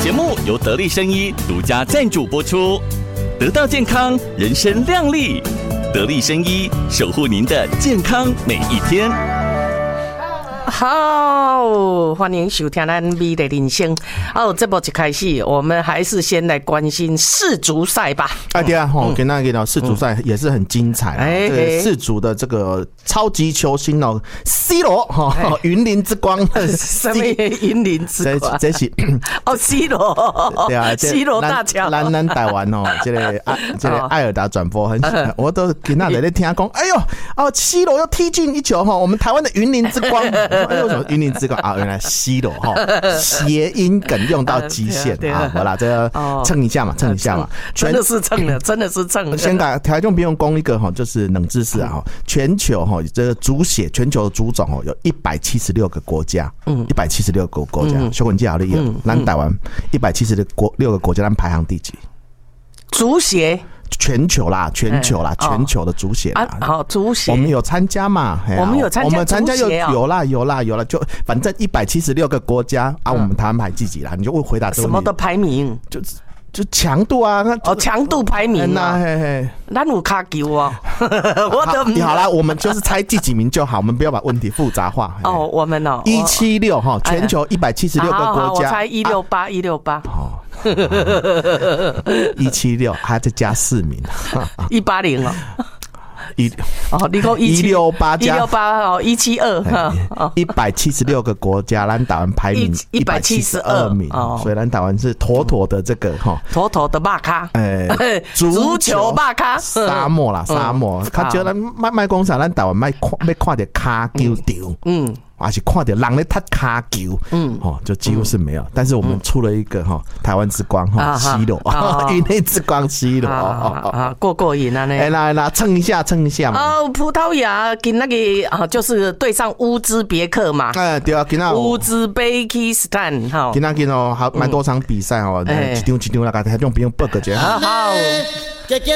节目由得力生医独家赞助播出，得到健康，人生亮丽。得力生医，守护您的健康每一天。 好，欢迎收听咱美的人生。这部一开始，我们还是先来关心世足赛吧。 对啊，跟那个世足赛也是很精彩。世足的这个超级球星哦 ，C 罗云林之光， 什么云林之光？ 这是 C 罗，对啊，C 罗大桥。 咱台湾哦，这个艾尔达转播很喜欢，我都跟那在听讲，哎呦，C 罗又踢进一球哈，我们台湾的云林之光。为什么云林之光啊？原来C罗谐音梗用到极限啊！好啦，这个蹭一下嘛，蹭一下嘛， 真的是蹭了，真的是蹭了。 先给台中朋友讲一个就是冷知识啊！全球这个足协全球的足总有176个国家，176个国家，小文记好厉害，咱台湾176个国家，咱排行第几？ 足协。 全球全球的足协好，足协我们有参加嘛？ 我们有参加， 我们参加有啦，就反正176个国家啊，我们台湾排第几啦？你就会回答这个什么的排名， 就强度啊， 强度排名啊，咱有卡球哦， 好啦，我们就是猜第几名就好，我们不要把问题复杂化。 我们 176全球176个国家， 我猜168。 176还再加4名 180哦。你讲 168加 172，176 个国家，咱台湾排名172名，所以咱台湾是妥妥的这个妥妥的肉咖， 足球肉咖， 沙漠啦，沙漠，较少咱卖讲啥，咱台湾要看到卡球场，还是看到人在踢卡球，就几乎是没有。但是我们出了一个台湾之光C 罗，云林之光C 罗， 过瘾啊！ 来蹭一下嘛。 葡萄牙跟那个就是对上乌兹别克嘛。 对啊，跟那乌兹别克斯坦跟那还蛮多场比赛一场大概台中不用报个节。 好。